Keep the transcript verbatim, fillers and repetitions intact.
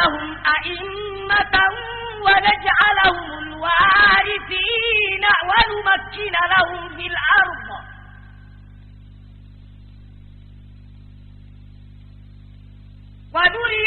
ونجعلهم أئمة ونجعلهم الوارثين ونمكن لهم في الأرض ونري